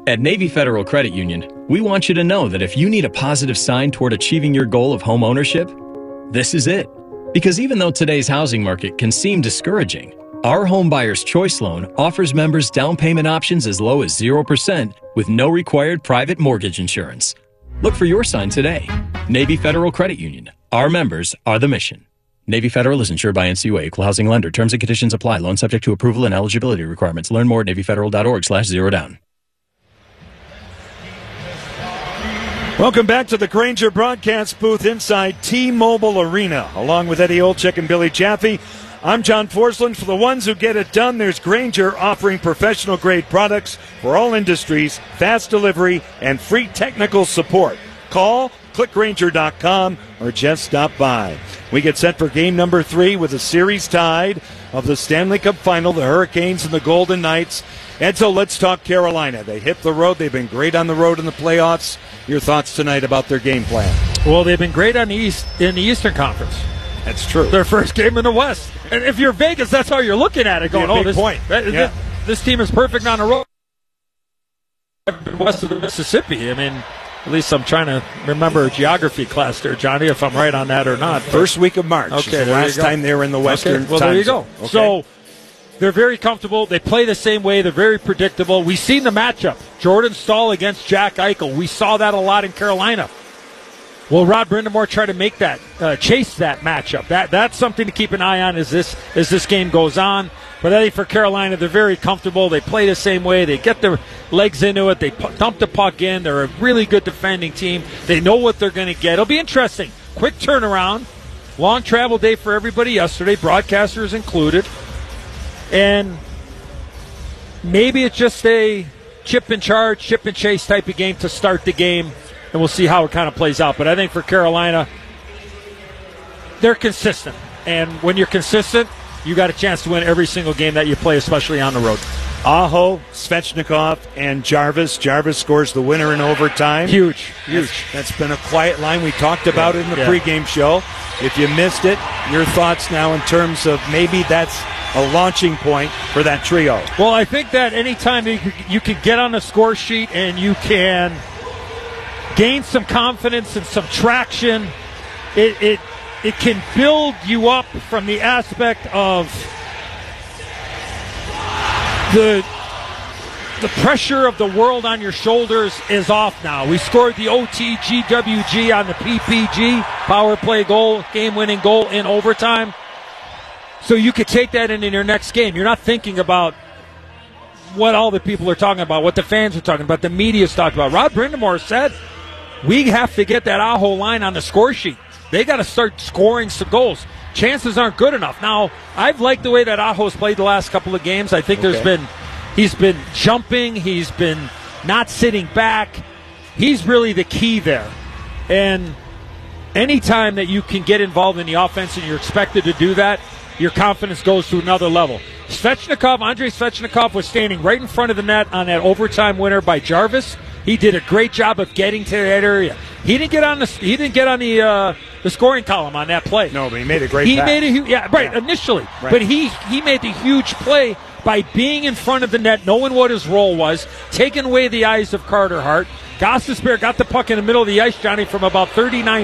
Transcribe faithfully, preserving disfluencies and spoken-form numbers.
At Navy Federal Credit Union, we want you to know that if you need a positive sign toward achieving your goal of home ownership, this is it. Because even though today's housing market can seem discouraging, our Home Buyer's Choice Loan offers members down payment options as low as zero percent with no required private mortgage insurance. Look for your sign today. Navy Federal Credit Union. Our members are the mission. Navy Federal is insured by N C U A, equal housing lender. Terms and conditions apply. Loan subject to approval and eligibility requirements. Learn more at NavyFederal.org slash zero down. Welcome back to the Grainger broadcast booth inside T-Mobile Arena. Along with Eddie Olczyk and Billy Chaffee, I'm John Forsland. For the ones who get it done, there's Grainger offering professional-grade products for all industries, fast delivery, and free technical support. Call, click Grainger dot com, or just stop by. We get set for game number three with a series tied of the Stanley Cup Final, the Hurricanes and the Golden Knights. Edzo, let's talk Carolina. They hit the road. They've been great on the road in the playoffs. Your thoughts tonight about their game plan? Well, they've been great on the East in the Eastern Conference. That's true. Their first game in the West. And if you're Vegas, that's how you're looking at it. Going, yeah, oh, this, point. That, yeah. this, this team is perfect on the road. West of the Mississippi. I mean, at least I'm trying to remember a geography class there, Johnny, if I'm right on that or not. First week of March. Okay, the last time they were in the Western okay, well, time there you zone. go. Okay. So they're very comfortable. They play the same way. They're very predictable. We've seen the matchup. Jordan Staal against Jack Eichel. We saw that a lot in Carolina. Will Rod Brind'Amour try to make that, uh, chase that matchup? That That's something to keep an eye on as this as this game goes on. But I think for Carolina, they're very comfortable. They play the same way. They get their legs into it. They pu- dump the puck in. They're a really good defending team. They know what they're going to get. It'll be interesting. Quick turnaround. Long travel day for everybody yesterday, broadcasters included. And maybe it's just a chip and charge, chip and chase type of game to start the game, and we'll see how it kind of plays out. But I think for Carolina, they're consistent. And when you're consistent, you got a chance to win every single game that you play, especially on the road. Aho, Svechnikov, and Jarvis. Jarvis scores the winner in overtime. Huge, huge. That's, that's been a quiet line we talked about yeah, in the yeah. pregame show. If you missed it, your thoughts now in terms of maybe that's a launching point for that trio. Well, I think that anytime you, you can get on the score sheet and you can gain some confidence and some traction, it it, it can build you up from the aspect of the the pressure of the world on your shoulders is off now. We scored the O T G W G on the P P G, power play goal, game-winning goal in overtime. So you could take that into your next game. You're not thinking about what all the people are talking about, what the fans are talking about, the media's talking about. Rod Brind'Amour said, we have to get that Aho line on the score sheet. They got to start scoring some goals. Chances aren't good enough. Now, I've liked the way that Aho's played the last couple of games. I think okay. there's been, he's been jumping. He's been not sitting back. He's really the key there. And anytime that you can get involved in the offense and you're expected to do that, your confidence goes to another level. Svechnikov, Andrei Svechnikov was standing right in front of the net on that overtime winner by Jarvis. He did a great job of getting to that area. He didn't get on the he didn't get on the uh, the scoring column on that play. No, but he made a great he pass. made a hu- yeah right yeah. initially, right. but he he made the huge play by being in front of the net, knowing what his role was, taking away the eyes of Carter Hart. Gostisbehere got the puck in the middle of the ice, Johnny, from about thirty-nine